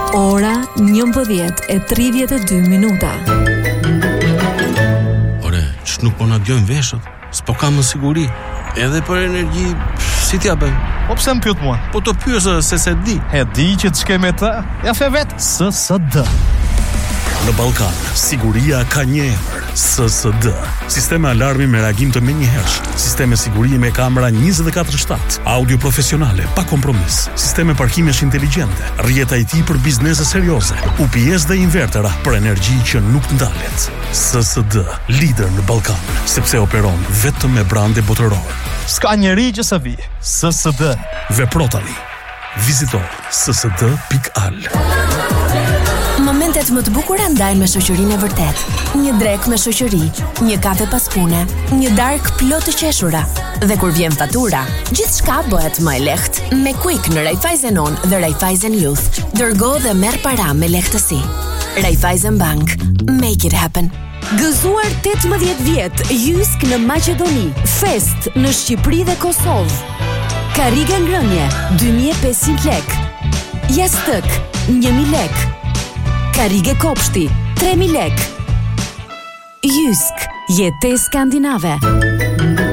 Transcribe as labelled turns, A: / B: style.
A: Ora 11:32.
B: Ore, që nuk po na djojnë veshët? S'po kam më siguri. Edhe për energji, si t'ja bëjmë?
C: Po pse më pyet mua?
B: Po të pyesë se di.
C: E di që të shkoj me të. Ja fe vet. SSD.
D: Në Ballkan, siguria ka një emër, SSD. Sisteme alarmi me reagim të menjëhershëm, sisteme sigurie me kamera 24/7, audio profesionale pa kompromis, sisteme parkimesh inteligjente, rrjeta IT për biznese serioze, UPS dhe invertera për energji që nuk ndalet. SSD, lider në Ballkan, sepse operon vetëm me brande botëror.
C: S'ka njeri që sa vi. SSD.
D: Vepro tani. Vizito ssd.al.
A: Momentet më të bukura ndajnë me shoqërinë e vërtet. Një drek me shoqëri, një kafe pas pune, një darkë plot të qeshura. Dhe kur vjen fatura, gjithçka bëhet më e lehtë. Me Quick në Raiffeisen On dhe Raiffeisen Youth, dërgo dhe merr para me lehtësi. Raiffeisen Bank, make it happen. Gëzuar 18 vjet Jysk në Maqedoni, fest në Shqipëri dhe Kosovë. Karrige ngrënie 2500 lek. Jastëk 1000 lek. Karrige kopshti 3000 lek. Jysk, jetë skandinave.